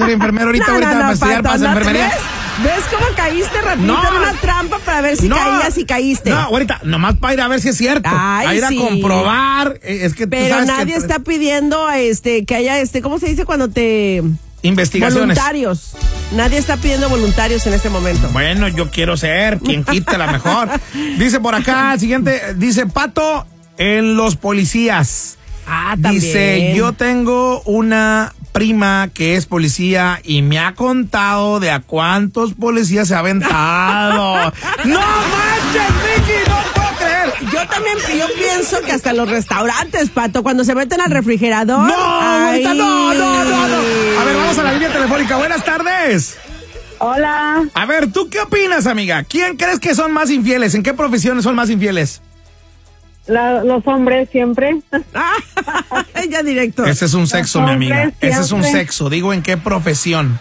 soy enfermero ahorita para estudiar para la enfermería. ¿Ves cómo caíste rapidito en una trampa para ver si caías y caíste? No, ahorita, nomás para ir a ver si es cierto. Ay, a ir a comprobar. Pero nadie está pidiendo que haya ¿cómo se dice cuando te... investigaciones? Voluntarios. Nadie está pidiendo voluntarios en este momento. Bueno, yo quiero ser quien quite la mejor. Dice por acá, el siguiente, dice Pato en los policías. También. Dice, yo tengo una prima que es policía y me ha contado de a cuántos policías se ha aventado. ¡No manches, Vicky! ¡No puedo creer! Yo pienso que hasta los restaurantes, Pato, cuando se meten al refrigerador. ¡No, ahorita no! A ver, vamos a la línea telefónica. Buenas tardes. Hola. A ver, ¿tú qué opinas, amiga? ¿Quién crees que son más infieles? ¿En qué profesiones son más infieles? Los hombres siempre. Ya directo. Ese es un sexo, mi amiga. Ese es un sexo. Digo, ¿en qué profesión?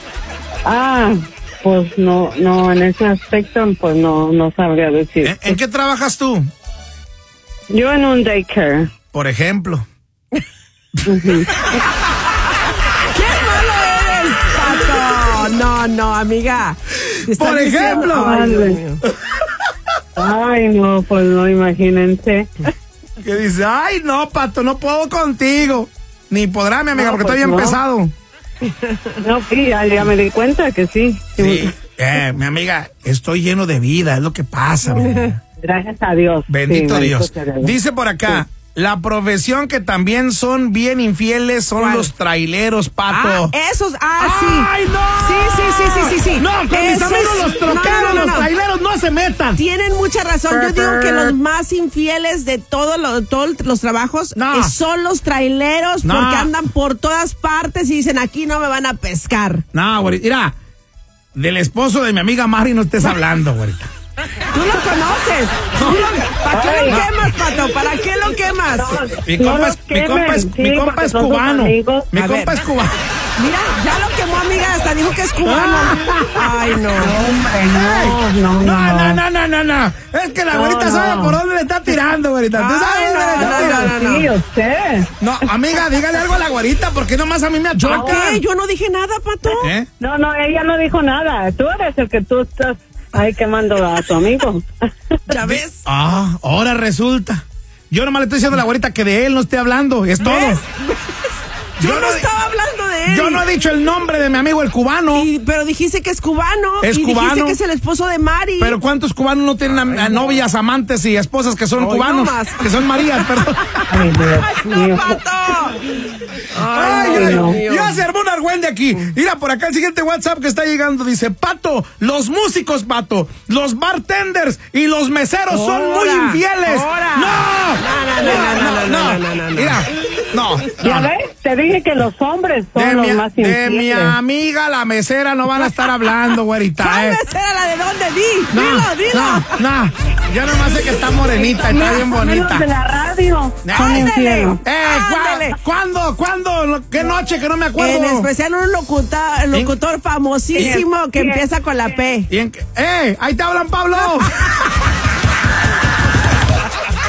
Pues no, en ese aspecto, pues no sabría decir. ¿En qué trabajas tú? Yo en un daycare. Por ejemplo. ¡Qué malo eres, Pato! No, amiga. Por ejemplo. Ay, no, pues no, imagínense. Que dice, ay, no, Pato, no puedo contigo. Ni podrá, mi amiga, porque pues estoy empezado. No, sí, ya me di cuenta que sí. Sí, mi amiga, estoy lleno de vida, es lo que pasa, mi amiga. Gracias a Dios. Bendito sí, Dios. Dice por acá, la profesión que también son bien infieles son ¿cuál? Los traileros, Pato. Esos, sí. ¡Ay, no! Sí. No, con mis amigos los troqueros, los traileros no se metan. Tienen mucha razón. Yo digo que los más infieles de todos los trabajos son los traileros porque andan por todas partes y dicen, aquí no me van a pescar. No, güerita, mira, del esposo de mi amiga Mari no estés hablando, güerita. Tú lo conoces. ¿Para qué lo quemas, Pato? ¿Para qué lo quemas? Mi compa es cubano. Mi compa es cubano. Mira, ya lo quemó, amiga, hasta dijo que es cubano. Ay, no. No. Es que la güerita sabe por dónde le está tirando, güerita. ¿Tú sabes dónde le está tirando? Sí, usted. No, amiga, dígale algo a la güerita, porque nomás a mí me achoca. ¿Qué? Yo no dije nada, Pato. No, ella no dijo nada. Tú eres el que tú estás ahí quemando a tu amigo. ¿Ya ves? Ahora resulta. Yo nomás le estoy diciendo a la güerita que de él no esté hablando, es todo. Yo no estaba hablando de él. Yo no he dicho el nombre de mi amigo el cubano. Pero dijiste que es cubano. Es cubano. Dijiste que es el esposo de Mari. Pero ¿cuántos cubanos no tienen novias, amantes y esposas que son cubanos? No más. Que son Marías, perdón. Ay, Dios mío. Pato. Ya se armó un argüende aquí. Mira, por acá el siguiente WhatsApp que está llegando dice, Pato, los músicos, Pato, los bartenders y los meseros son muy infieles. No. Mira, no. ¿Ya ves? Te dije que los hombres son los más infieles. De mi amiga la mesera no van a estar hablando, güerita. ¿Cuál mesera? ¿La de dónde? Dilo. No. Yo nomás sé que está morenita, está bien bonita. De la radio. Son infieles. ¿Cuándo? ¿Qué noche? Que no me acuerdo. En especial un locutor famosísimo que empieza con la P. Ahí te hablan, Pablo.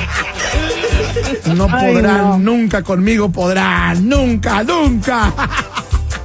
No podrán, nunca conmigo podrán, nunca.